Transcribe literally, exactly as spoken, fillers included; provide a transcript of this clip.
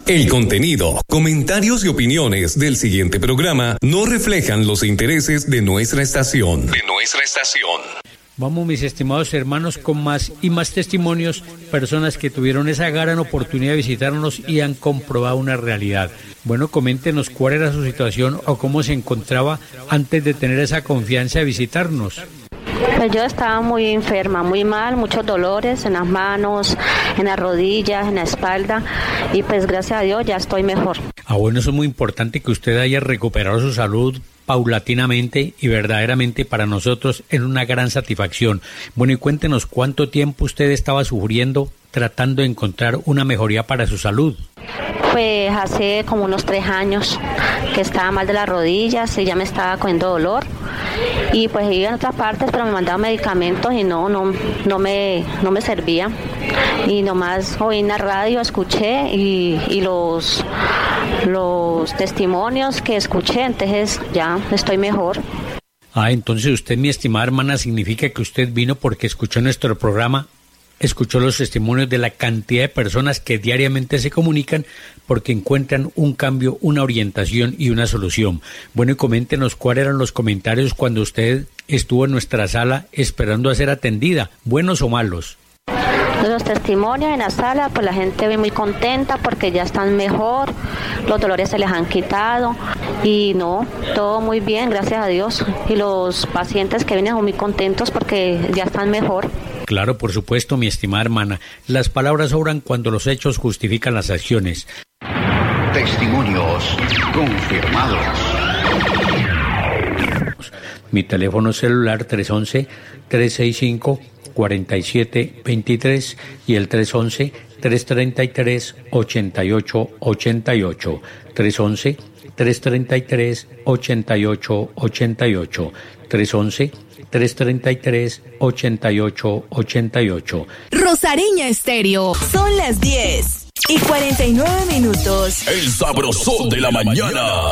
El contenido, comentarios y opiniones del siguiente programa no reflejan los intereses de nuestra estación. De nuestra estación. Vamos, mis estimados hermanos, con más y más testimonios, personas que tuvieron esa gran oportunidad de visitarnos y han comprobado una realidad. Bueno, coméntenos cuál era su situación o cómo se encontraba antes de tener esa confianza de visitarnos. Pues yo estaba muy enferma, muy mal, muchos dolores en las manos, en las rodillas, en la espalda, y pues gracias a Dios ya estoy mejor. Ah, bueno, eso es muy importante que usted haya recuperado su salud paulatinamente y verdaderamente para nosotros es una gran satisfacción. Bueno, y cuéntenos cuánto tiempo usted estaba sufriendo tratando de encontrar una mejoría para su salud. Pues hace como unos tres años que estaba mal de las rodillas y ya me estaba cogiendo dolor. Y pues iba en otras partes, pero me mandaban medicamentos y no, no, no me, no me servía. Y nomás oí en la radio, escuché y, y los, los testimonios que escuché, entonces ya estoy mejor. Ah, entonces usted, mi estimada hermana, significa que usted vino porque escuchó nuestro programa, escuchó los testimonios de la cantidad de personas que diariamente se comunican porque encuentran un cambio, una orientación y una solución. Bueno, y coméntenos cuáles eran los comentarios cuando usted estuvo en nuestra sala esperando a ser atendida, buenos o malos. Los testimonios en la sala, pues la gente ve muy contenta porque ya están mejor, los dolores se les han quitado y no, todo muy bien, gracias a Dios. Y los pacientes que vienen son muy contentos porque ya están mejor. Claro, por supuesto, mi estimada hermana. Las palabras sobran cuando los hechos justifican las acciones. Testimonios confirmados. Mi teléfono celular tres once, tres sesenta y cinco, cuarenta y siete veintitrés y el tres once, tres treinta y tres, ochenta y ocho ochenta y ocho. tres once, tres treinta y tres, ochenta y ocho ochenta y ocho. tres once, tres treinta y tres, ochenta y ocho ochenta y ocho. Rosareña Estéreo. Son las diez y cuarenta y nueve minutos. El sabrosón de la mañana.